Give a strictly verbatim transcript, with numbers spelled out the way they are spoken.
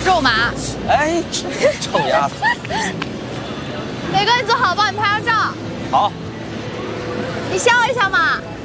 肉麻。 哎，臭丫头！ 磊哥，你坐好，帮你拍张照。 好。 你笑一下嘛。